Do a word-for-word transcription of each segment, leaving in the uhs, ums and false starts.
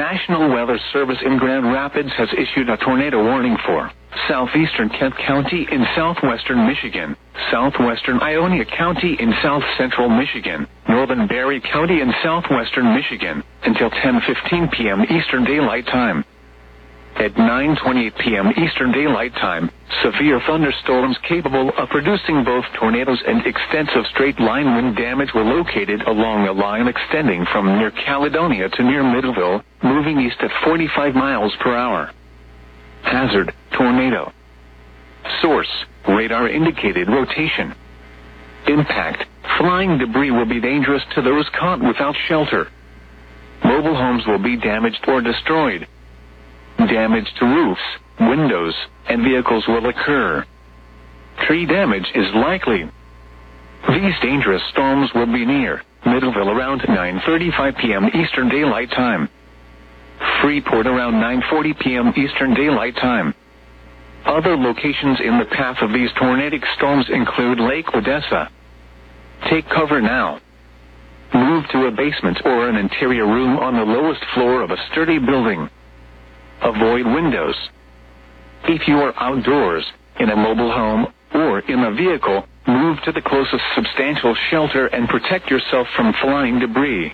National Weather Service in Grand Rapids has issued a tornado warning for southeastern Kent County in southwestern Michigan, southwestern Ionia County in south central Michigan, northern Berry County in southwestern Michigan, until ten fifteen p.m. Eastern Daylight Time. At nine twenty-eight p.m. Eastern Daylight Time, severe thunderstorms capable of producing both tornadoes and extensive straight-line wind damage were located along a line extending from near Caledonia to near Middleville, moving east at forty-five miles per hour. Hazard, tornado. Source, radar-indicated rotation. Impact, flying debris will be dangerous to those caught without shelter. Mobile homes will be damaged or destroyed. Damage to roofs, windows, and vehicles will occur. Tree damage is likely. These dangerous storms will be near Middleville around nine thirty-five p.m. Eastern Daylight Time. Freeport around nine forty p.m. Eastern Daylight Time. Other locations in the path of these tornadic storms include Lake Odessa. Take cover now. Move to a basement or an interior room on the lowest floor of a sturdy building. Avoid windows. If you are outdoors, in a mobile home, or in a vehicle, move to the closest substantial shelter and protect yourself from flying debris.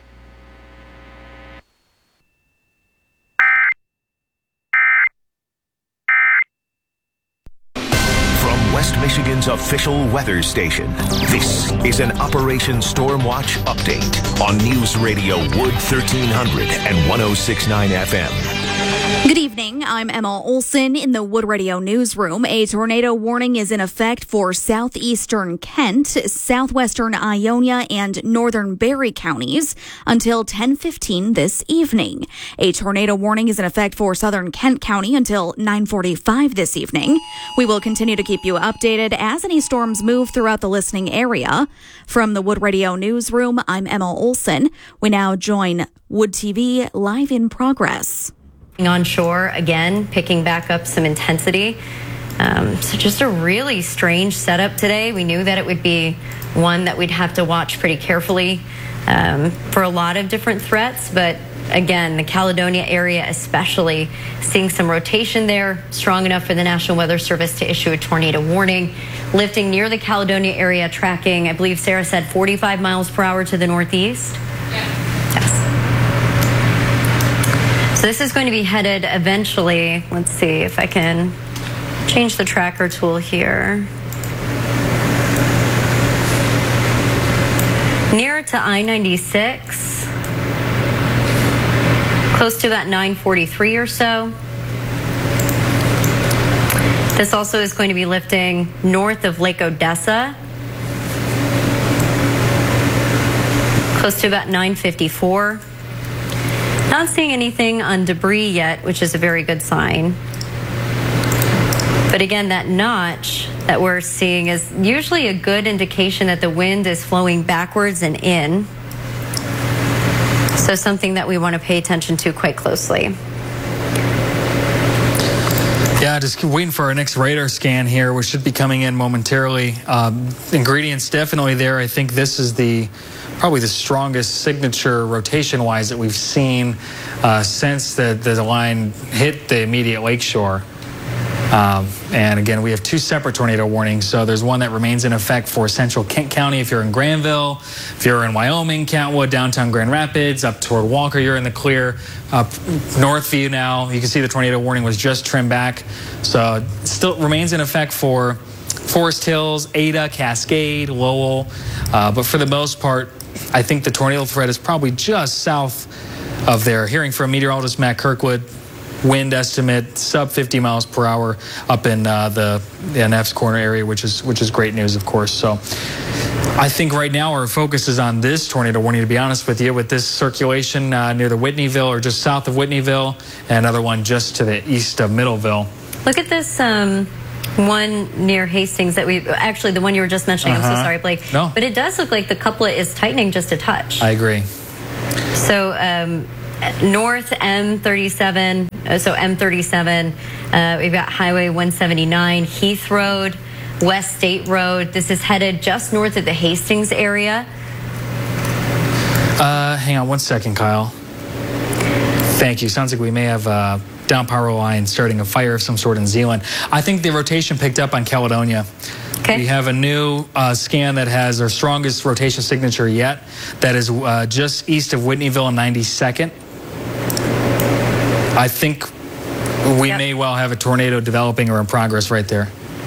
From West Michigan's official weather station, this is an Operation Stormwatch update on News Radio Wood thirteen hundred and one oh six point nine F M. Good evening. I'm Emma Olson in the Wood Radio newsroom. A tornado warning is in effect for southeastern Kent, southwestern Ionia, and northern Berry counties until ten fifteen this evening. A tornado warning is in effect for southern Kent County until nine forty-five this evening. We will continue to keep you updated as any storms move throughout the listening area. From the Wood Radio newsroom, I'm Emma Olson. We now join Wood T V live in progress. On shore again, picking back up some intensity. Um, so just a really strange setup today. We knew that it would be one that we'd have to watch pretty carefully um, for a lot of different threats. But again, the Caledonia area especially, seeing some rotation there, strong enough for the National Weather Service to issue a tornado warning. Lifting near the Caledonia area, tracking, I believe Sarah said forty-five miles per hour to the northeast. Yeah. So this is going to be headed eventually, let's see if I can change the tracker tool here. Near to I ninety-six, close to about nine forty-three or so. This also is going to be lifting north of Lake Odessa, close to about nine fifty-four. Not seeing anything on debris yet, which is a very good sign. But again, that notch that we're seeing is usually a good indication that the wind is flowing backwards and in. So something that we want to pay attention to quite closely. Yeah, just waiting for our next radar scan here, which should be coming in momentarily. Um, ingredients definitely there. I think this is the probably the strongest signature rotation-wise that we've seen uh, since the, the line hit the immediate lakeshore. Um, and again, we have two separate tornado warnings. So there's one that remains in effect for central Kent County if you're in Granville, if you're in Wyoming, Kentwood, downtown Grand Rapids, up toward Walker, you're in the clear. Up Northview now, you can see the tornado warning was just trimmed back. So it still remains in effect for Forest Hills, Ada, Cascade, Lowell. Uh, but for the most part, I think the tornado threat is probably just south of there. Hearing from meteorologist Matt Kirkwood, wind estimate sub fifty miles per hour up in uh, the, the N F's corner area, which is which is great news, of course. So I think right now our focus is on this tornado warning, to be honest with you, with this circulation uh, near the Whitneyville or just south of Whitneyville, and another one just to the east of Middleville. Look at this um, one near Hastings that we, actually the one you were just mentioning, uh-huh. I'm so sorry, Blake. No. But it does look like the couplet is tightening just a touch. I agree. So um, north M thirty-seven, so M thirty-seven, uh, we've got Highway one seventy-nine, Heath Road, West State Road. This is headed just north of the Hastings area. Uh, hang on one second, Kyle. Thank you. Sounds like we may have a down power line starting a fire of some sort in Zeeland. I think the rotation picked up on Caledonia. Okay. We have a new uh, scan that has our strongest rotation signature yet. That is uh, just east of Whitneyville and ninety-second. I think we Yep. may well have a tornado developing or in progress right there.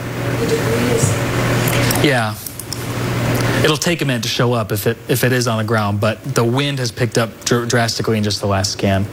Yeah. It'll take a minute to show up if it if it is on the ground, but the wind has picked up dr drastically in just the last scan.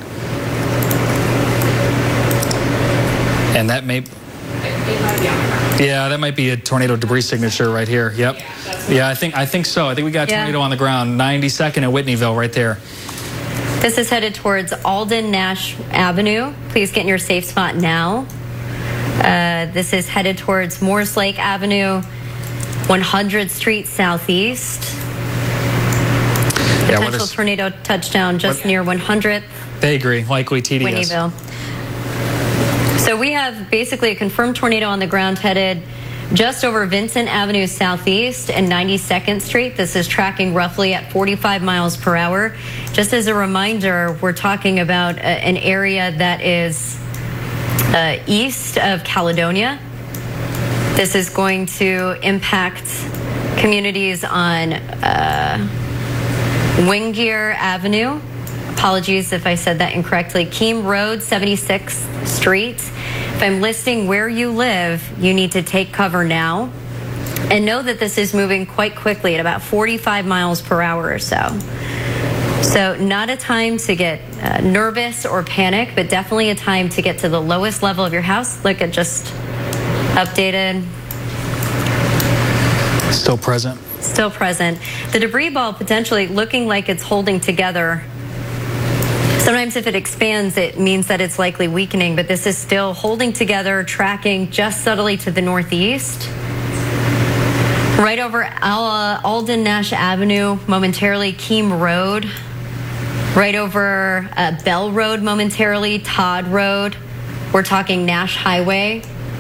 And that may... Yeah, that might be a tornado debris signature right here. Yep. Yeah, I think I think so. I think we got a Yeah. tornado on the ground, ninety-second at Whitneyville right there. This is headed towards Alden Nash Avenue. Please get in your safe spot now. Uh, this is headed towards Morse Lake Avenue, one hundredth Street Southeast. Yeah, Potential what is, tornado touchdown just what, near one hundredth. they agree, likely T D S. Whitneyville. So we have basically a confirmed tornado on the ground headed just over Vincent Avenue Southeast and ninety-second Street. This is tracking roughly at forty-five miles per hour. Just as a reminder, we're talking about a, an area that is uh, east of Caledonia. This is going to impact communities on uh, Winggear Avenue. Apologies if I said that incorrectly. Keem Road, seventy-sixth Street. If I'm listing where you live, you need to take cover now. And know that this is moving quite quickly at about forty-five miles per hour or so. So not a time to get uh, nervous or panic, but definitely a time to get to the lowest level of your house. Look at just updated. Still present. Still present. The debris ball potentially looking like it's holding together. Sometimes if it expands, it means that it's likely weakening, but this is still holding together, tracking just subtly to the northeast. Right over Al Alden Nash Avenue, momentarily Keem Road. Right over uh, Bell Road, momentarily Todd Road. We're talking Nash Highway.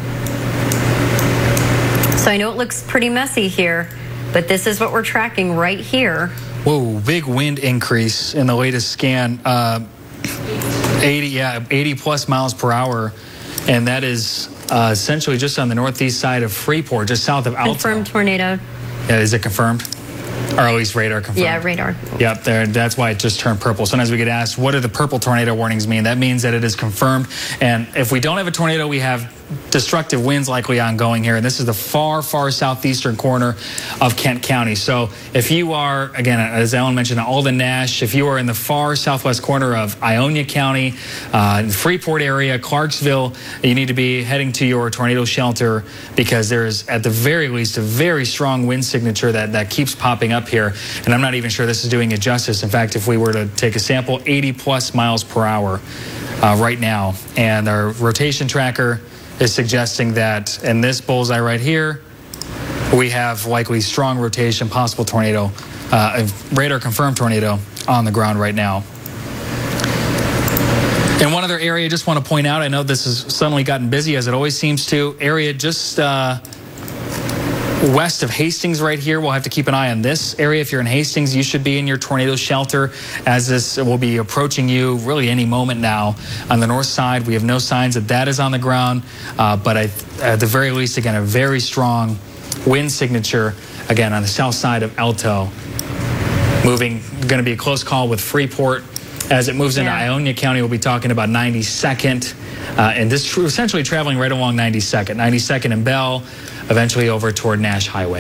So I know it looks pretty messy here, but this is what we're tracking right here. Whoa, big wind increase in the latest scan. Uh, eighty, yeah, eighty plus miles per hour. And that is uh, essentially just on the northeast side of Freeport, just south of Alto. Confirmed tornado. Yeah, is it confirmed? Or at least radar confirmed? Yeah, radar. Yep, there, that's why it just turned purple. Sometimes we get asked, what do the purple tornado warnings mean? That means that it is confirmed. And if we don't have a tornado, we have destructive winds likely ongoing here. And this is the far, far southeastern corner of Kent County. So if you are, again, as Alan mentioned, Alden Nash, if you are in the far southwest corner of Ionia County, uh, Freeport area, Clarksville, you need to be heading to your tornado shelter because there is, at the very least, a very strong wind signature that, that keeps popping up here. And I'm not even sure this is doing it justice. In fact, if we were to take a sample, eighty plus miles per hour uh, right now. And our rotation tracker is suggesting that in this bullseye right here, we have likely strong rotation, possible tornado, uh, radar confirmed tornado on the ground right now. And one other area I just want to point out, I know this has suddenly gotten busy as it always seems to, area just uh, west of Hastings right here. We'll have to keep an eye on this area. If you're in Hastings, you should be in your tornado shelter as this will be approaching you really any moment now. On the north side, we have no signs that that is on the ground, uh, but I, at the very least, again, a very strong wind signature, again, on the south side of Alto. Moving, going to be a close call with Freeport. As it moves into Yeah. Ionia County, we'll be talking about ninety-second, uh, and this tr essentially traveling right along ninety-second. ninety-second and Bell, eventually over toward Nash Highway.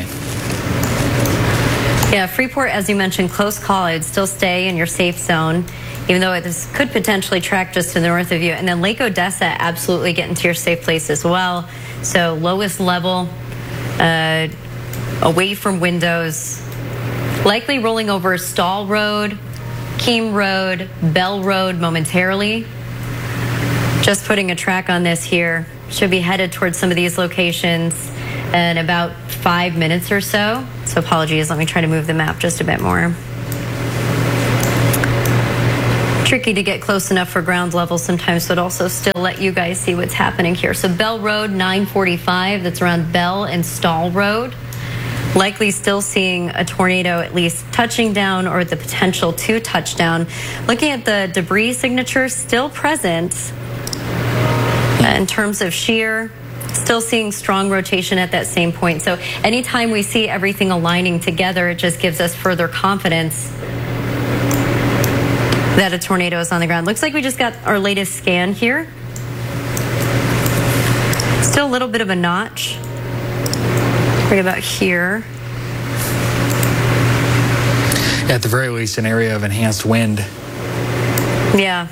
Yeah, Freeport, as you mentioned, close call. I'd still stay in your safe zone, even though this could potentially track just to the north of you. And then Lake Odessa, absolutely get into your safe place as well. So lowest level, uh, away from windows, likely rolling over Stall Road, Keem Road, Bell Road momentarily. Just putting a track on this here. Should be headed towards some of these locations in about five minutes or so. So apologies, let me try to move the map just a bit more. Tricky to get close enough for ground level sometimes, but also still let you guys see what's happening here. So Bell Road, nine forty-five, that's around Bell and Stall Road. Likely still seeing a tornado at least touching down or the potential to touch down. Looking at the debris signature, still present in terms of shear. Still seeing strong rotation at that same point. So anytime we see everything aligning together, it just gives us further confidence that a tornado is on the ground. Looks like we just got our latest scan here. Still a little bit of a notch right about here. At the very least, an area of enhanced wind. Yeah.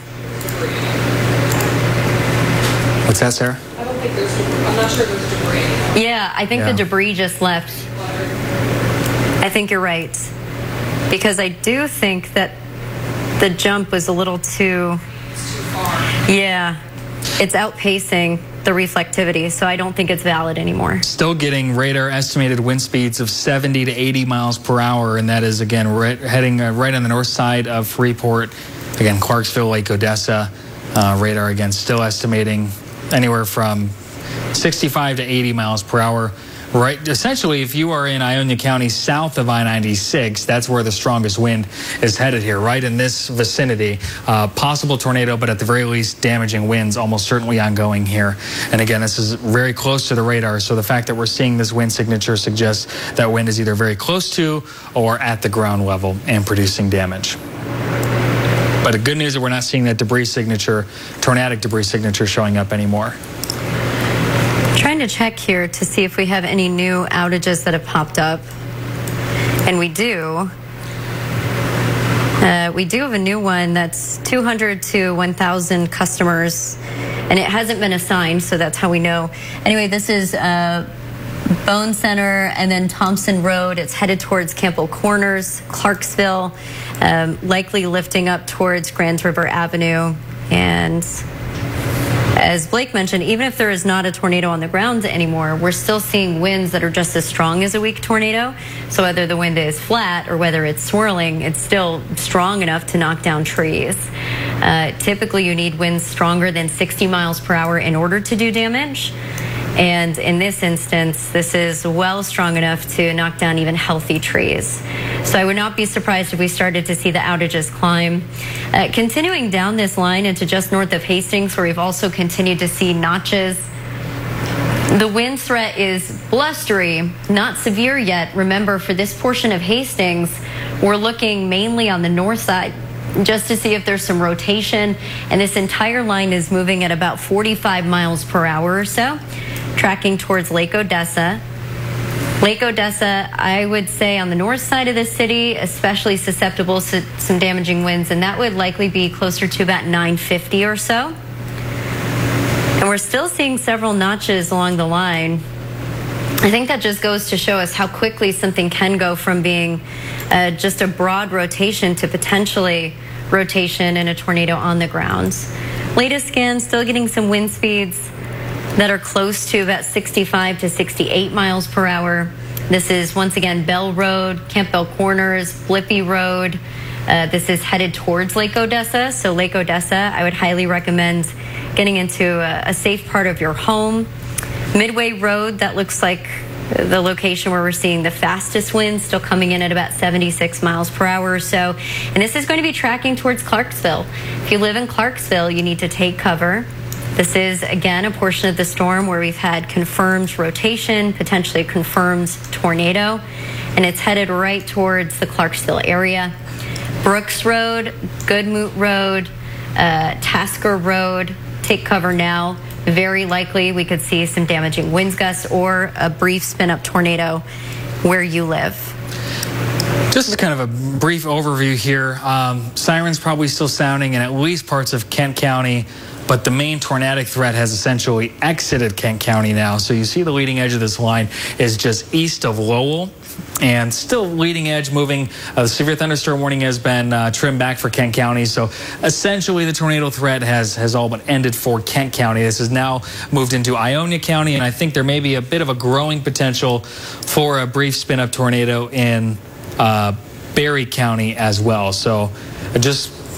What's that, Sarah? I don't think there's, I'm not sure there's debris. Yeah, I think Yeah. the debris just left. I think you're right. Because I do think that the jump was a little too, It's too far. yeah, it's outpacing the reflectivity, so I don't think it's valid anymore. Still getting radar estimated wind speeds of seventy to eighty miles per hour, and that is, again, right, heading uh, right on the north side of Freeport. Again, Clarksville, Lake Odessa. Uh, radar, again, still estimating anywhere from sixty-five to eighty miles per hour. Right, essentially, if you are in Ionia County south of I ninety-six, that's where the strongest wind is headed here, right in this vicinity. Uh, possible tornado, but at the very least, damaging winds almost certainly ongoing here. And again, this is very close to the radar, so the fact that we're seeing this wind signature suggests that wind is either very close to or at the ground level and producing damage. But the good news is that we're not seeing that debris signature, tornadic debris signature, showing up anymore. Trying to check here to see if we have any new outages that have popped up. And we do. Uh, we do have a new one that's two hundred to one thousand customers, and it hasn't been assigned, so that's how we know. Anyway, this is uh, Bone Center and then Thompson Road. It's headed towards Campbell Corners, Clarksville, um, likely lifting up towards Grand River Avenue. And as Blake mentioned, even if there is not a tornado on the ground anymore, we're still seeing winds that are just as strong as a weak tornado. So whether the wind is flat or whether it's swirling, it's still strong enough to knock down trees. Uh, typically, you need winds stronger than sixty miles per hour in order to do damage. And in this instance, this is well strong enough to knock down even healthy trees. So I would not be surprised if we started to see the outages climb. Uh, continuing down this line into just north of Hastings, where we've also continued to see notches. The wind threat is blustery, not severe yet. Remember, for this portion of Hastings, we're looking mainly on the north side just to see if there's some rotation. And this entire line is moving at about forty-five miles per hour or so, tracking towards Lake Odessa. Lake Odessa, I would say on the north side of the city, especially susceptible to some damaging winds, and that would likely be closer to about nine fifty or so. And we're still seeing several notches along the line. I think that just goes to show us how quickly something can go from being uh, just a broad rotation to potentially rotation in a tornado on the ground. Latest scans still getting some wind speeds that are close to about sixty-five to sixty-eight miles per hour. This is once again Bell Road, Campbell Corners, Blippi Road. Uh, this is headed towards Lake Odessa. So Lake Odessa, I would highly recommend getting into a, a safe part of your home. Midway Road, that looks like the location where we're seeing the fastest winds, still coming in at about seventy-six miles per hour or so. And this is going to be tracking towards Clarksville. If you live in Clarksville, you need to take cover. This is, again, a portion of the storm where we've had confirmed rotation, potentially a confirmed tornado, and it's headed right towards the Clarksville area. Brooks Road, Goodmoot Road, uh, Tasker Road, take cover now. Very likely we could see some damaging winds gusts or a brief spin-up tornado where you live. Just as kind of a brief overview here, um, sirens probably still sounding in at least parts of Kent County, but the main tornadic threat has essentially exited Kent County now. So you see the leading edge of this line is just east of Lowell, and still leading edge moving. Uh, the severe thunderstorm warning has been uh, trimmed back for Kent County. So essentially the tornado threat has, has all but ended for Kent County. This has now moved into Ionia County, and I think there may be a bit of a growing potential for a brief spin-up tornado in uh, Berry County as well. So just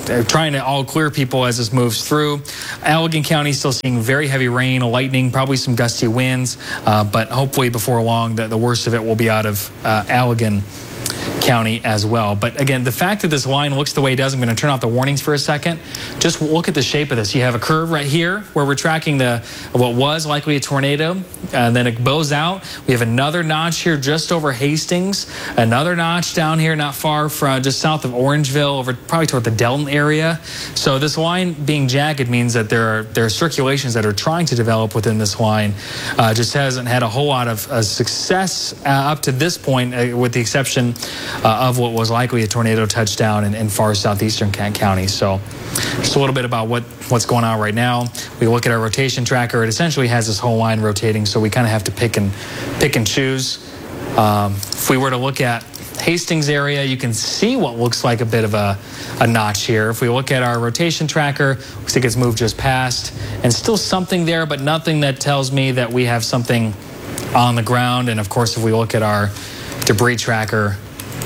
trying to all clear people as this moves through. Allegan County still seeing very heavy rain, lightning, probably some gusty winds, uh, but hopefully before long the, the worst of it will be out of uh, Allegan County as well. But again, the fact that this line looks the way it does, I'm going to turn off the warnings for a second. Just look at the shape of this. You have a curve right here where we're tracking the what was likely a tornado, and then it bows out. We have another notch here just over Hastings, another notch down here not far from just south of Orangeville, over probably toward the Delton area. So this line being jagged means that there are there are circulations that are trying to develop within this line. Uh, just hasn't had a whole lot of uh, success uh, up to this point, uh, with the exception Uh, of what was likely a tornado touchdown in, in far southeastern Kent County. So just a little bit about what, what's going on right now. We look at our rotation tracker. It essentially has this whole line rotating, so we kind of have to pick and pick and choose. Um, if we were to look at Hastings area, you can see what looks like a bit of a, a notch here. If we look at our rotation tracker, looks like it's moved just past, and still something there, but nothing that tells me that we have something on the ground. And of course, if we look at our debris tracker,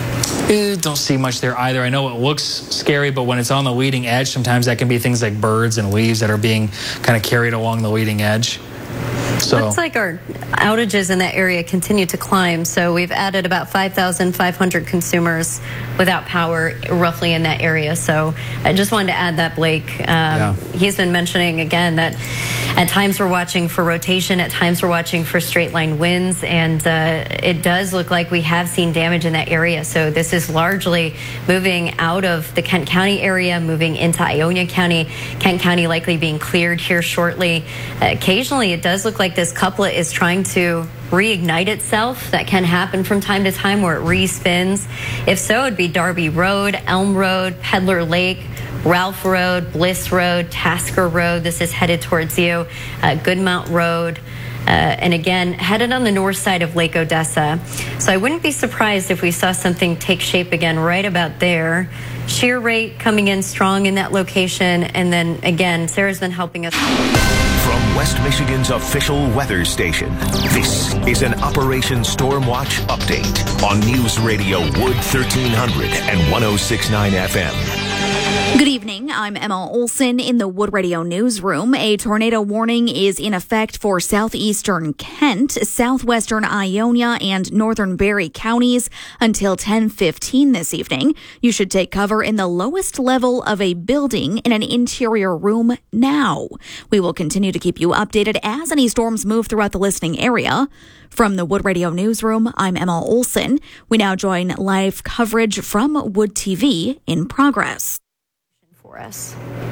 Eh, don't see much there either. I know it looks scary, but when it's on the leading edge, sometimes that can be things like birds and leaves that are being kind of carried along the leading edge. So looks like our outages in that area continue to climb. So we've added about five thousand five hundred consumers without power roughly in that area. So I just wanted to add that, Blake. Um, yeah. He's been mentioning again that at times we're watching for rotation, at times we're watching for straight line winds, and uh, it does look like we have seen damage in that area. So this is largely moving out of the Kent County area, moving into Ionia County. Kent County likely being cleared here shortly. Uh, occasionally it does look like this couplet is trying to reignite itself. That can happen from time to time where it re-spins. If so, it'd be Darby Road, Elm Road, Peddler Lake, Ralph Road, Bliss Road, Tasker Road. This is headed towards you. Uh, Goodmount Road. Uh, and again, headed on the north side of Lake Odessa. So I wouldn't be surprised if we saw something take shape again right about there. Shear rate coming in strong in that location. And then again, Sarah's been helping us. From West Michigan's official weather station, this is an Operation Stormwatch update on News Radio Wood thirteen hundred and one oh six point nine F M. Good evening. I'm Emma Olson in the Wood Radio newsroom. A tornado warning is in effect for southeastern Kent, southwestern Ionia, and northern Berry counties until ten fifteen this evening. You should take cover in the lowest level of a building in an interior room now. We will continue to keep you updated as any storms move throughout the listening area. From the Wood Radio newsroom, I'm Emma Olson. We now join live coverage from Wood T V in progress. For us.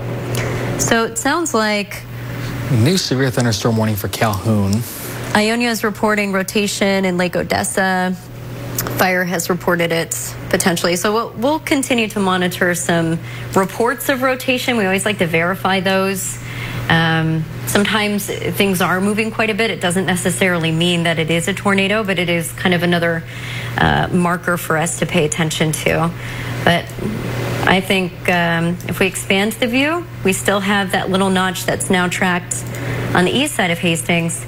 So it sounds like new severe thunderstorm warning for Calhoun. Ionia is reporting rotation in Lake Odessa. Fire has reported it potentially. So we'll, we'll continue to monitor some reports of rotation. We always like to verify those. Um, sometimes things are moving quite a bit. It doesn't necessarily mean that it is a tornado, but it is kind of another uh, marker for us to pay attention to. But I think um, if we expand the view, we still have that little notch that's now tracked on the east side of Hastings.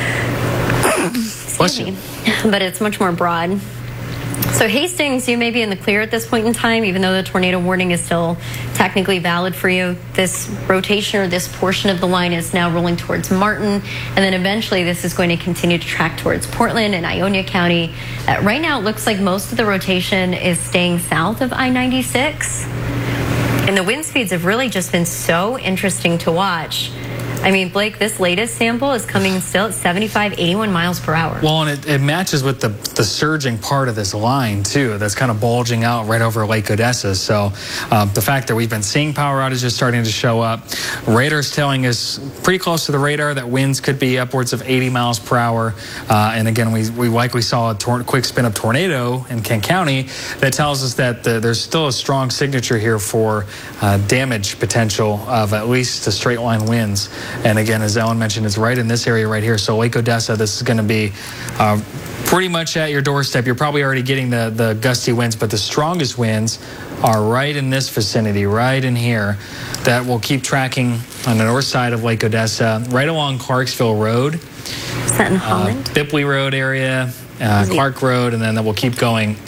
Excuse me. But it's much more broad. So Hastings, you may be in the clear at this point in time, even though the tornado warning is still technically valid for you. This rotation or this portion of the line is now rolling towards Martin, and then eventually this is going to continue to track towards Portland and Ionia County. Uh, right now, it looks like most of the rotation is staying south of I ninety-six, and the wind speeds have really just been so interesting to watch. I mean, Blake, this latest sample is coming still at seventy-five, eighty-one miles per hour. Well, and it, it matches with the, the surging part of this line, too, that's kind of bulging out right over Lake Odessa. So uh, the fact that we've been seeing power outages starting to show up, radar's telling us pretty close to the radar that winds could be upwards of eighty miles per hour. Uh, and again, we, we likely saw a tor- quick spin up tornado in Kent County that tells us that the, there's still a strong signature here for uh, damage potential of at least the straight line winds. And again, as Ellen mentioned, it's right in this area right here. So Lake Odessa, this is going to be uh, pretty much at your doorstep. You're probably already getting the, the gusty winds, but the strongest winds are right in this vicinity, right in here. That will keep tracking on the north side of Lake Odessa, right along Clarksville Road. Is that in Holland? Uh, Bipley Road area, uh, Clark Road, and then we'll keep going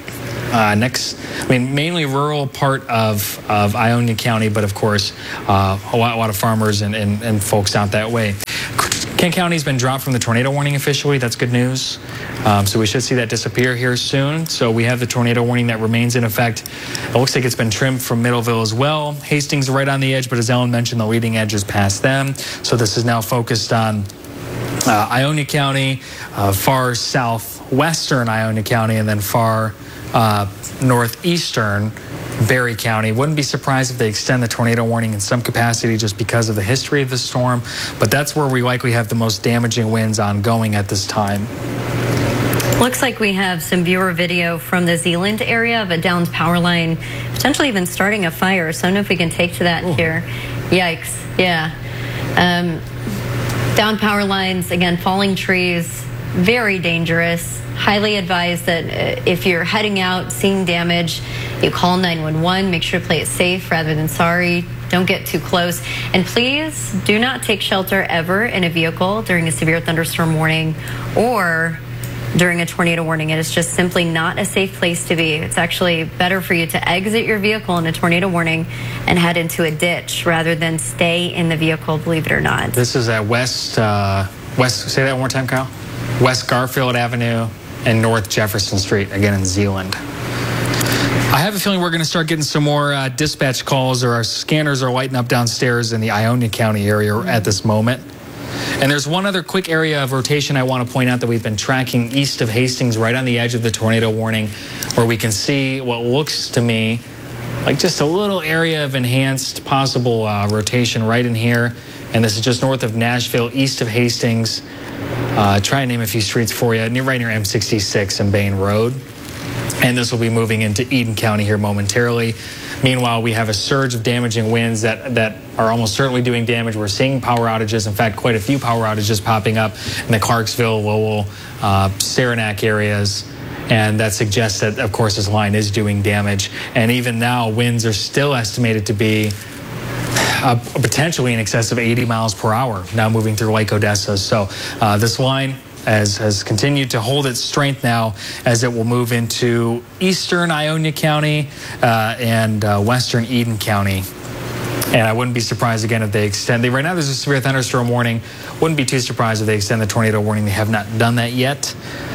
uh, next, I mean, mainly rural part of, of Ionia County, but of course, uh, a, lot, a lot of farmers and, and, and folks out that way. Kent County's been dropped from the tornado warning officially. That's good news. Um, so we should see that disappear here soon. So we have the tornado warning that remains in effect. It looks like it's been trimmed from Middleville as well. Hastings right on the edge, but as Ellen mentioned, the leading edge is past them. So this is now focused on uh, Ionia County, uh, far southwestern Ionia County, and then far uh, northeastern Berry County. Wouldn't be surprised if they extend the tornado warning in some capacity just because of the history of the storm, but that's where we likely have the most damaging winds ongoing at this time. Looks like we have some viewer video from the Zeeland area of a downed power line, potentially even starting a fire. So I don't know if we can take to that Ooh. Here. Yikes. Yeah. Um, downed power lines, again, falling trees, very dangerous. Highly advised that uh, if you're heading out, seeing damage, you call nine one one. Make sure to play it safe rather than sorry. Don't get too close. And please do not take shelter ever in a vehicle during a severe thunderstorm warning or during a tornado warning. It is just simply not a safe place to be. It's actually better for you to exit your vehicle in a tornado warning and head into a ditch rather than stay in the vehicle, believe it or not. This is at West, uh, West, say that one more time, Kyle. West Garfield Avenue and North Jefferson Street, again in Zeeland. I have a feeling we're going to start getting some more uh, dispatch calls, or our scanners are lighting up downstairs in the Ionia County area at this moment. And there's one other quick area of rotation I want to point out that we've been tracking east of Hastings, right on the edge of the tornado warning, where we can see what looks to me like just a little area of enhanced possible uh, rotation right in here. And this is just north of Nashville, east of Hastings. Uh, try and name a few streets for you, near, right near M sixty-six and Bain Road. And this will be moving into Eden County here momentarily. Meanwhile, we have a surge of damaging winds that, that are almost certainly doing damage. We're seeing power outages, in fact, quite a few power outages popping up in the Clarksville, Lowell, uh, Saranac areas. And that suggests that, of course, this line is doing damage. And even now, winds are still estimated to be Uh, potentially in excess of eighty miles per hour now moving through Lake Odessa. So uh, this line has, has continued to hold its strength now as it will move into eastern Ionia County uh, and uh, western Eden County. And I wouldn't be surprised again if they extend. They, right now there's a severe thunderstorm warning. Wouldn't be too surprised if they extend the tornado warning. They have not done that yet.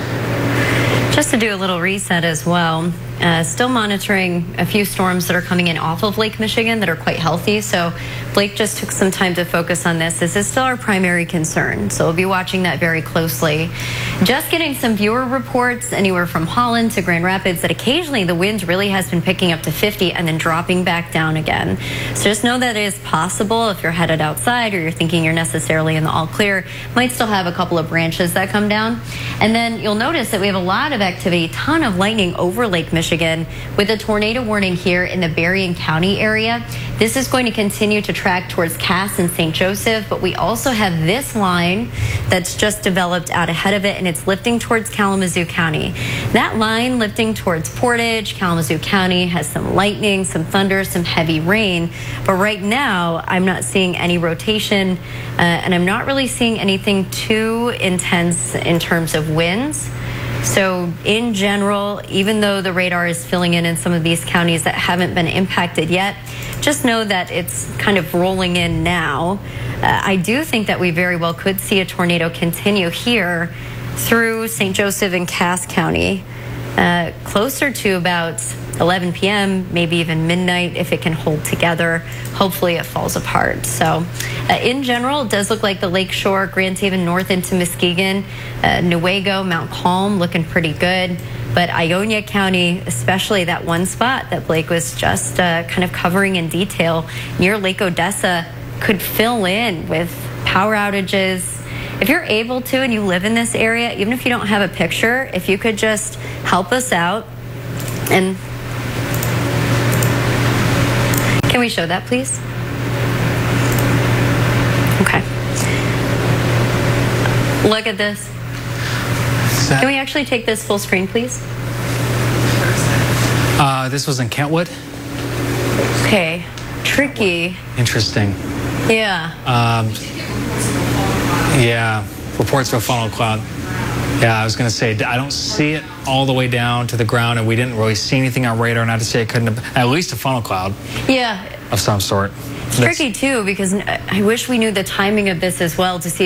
Just to do a little reset as well, uh, still monitoring a few storms that are coming in off of Lake Michigan that are quite healthy. So Blake just took some time to focus on this. This is still our primary concern. So we'll be watching that very closely. Just getting some viewer reports anywhere from Holland to Grand Rapids that occasionally the wind really has been picking up to fifty and then dropping back down again. So just know that it is possible if you're headed outside or you're thinking you're necessarily in the all clear, might still have a couple of branches that come down. And then you'll notice that we have a lot of activity, ton of lightning over Lake Michigan with a tornado warning here in the Berrien County area. This is going to continue to track towards Cass and Saint Joseph, but we also have this line that's just developed out ahead of it, and it's lifting towards Kalamazoo County. That line lifting towards Portage, Kalamazoo County has some lightning, some thunder, some heavy rain, but right now I'm not seeing any rotation uh, and I'm not really seeing anything too intense in terms of winds. So in general, even though the radar is filling in in some of these counties that haven't been impacted yet, just know that it's kind of rolling in now. Uh, I do think that we very well could see a tornado continue here through Saint Joseph and Cass County, uh, closer to about eleven p m, maybe even midnight if it can hold together. Hopefully it falls apart. So uh, in general, it does look like the Lakeshore, Grand Haven north into Muskegon, uh, Newaygo, Mount Calm looking pretty good. But Ionia County, especially that one spot that Blake was just uh, kind of covering in detail near Lake Odessa, could fill in with power outages. If you're able to and you live in this area, even if you don't have a picture, if you could just help us out. And can we show that, please? Okay. Look at this. Can we actually take this full screen, please? Uh, this was in Kentwood? Okay. Tricky. Interesting. Yeah. Um, yeah. Reports of a funnel cloud. Yeah, I was going to say, I don't see it all the way down to the ground, and we didn't really see anything on radar. Not to say it couldn't have, at least a funnel cloud. Yeah. Of some sort. It's tricky, too, because I wish we knew the timing of this as well to see